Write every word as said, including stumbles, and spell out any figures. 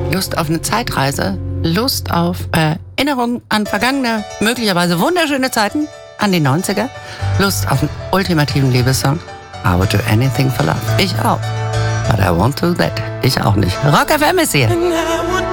Lust auf eine Zeitreise, Lust auf äh, Erinnerungen an vergangene, möglicherweise wunderschöne Zeiten, an die neunziger, Lust auf einen ultimativen Liebessong. I would do anything for love. Ich auch. But I won't do that. Ich auch nicht. Rock F M ist hier.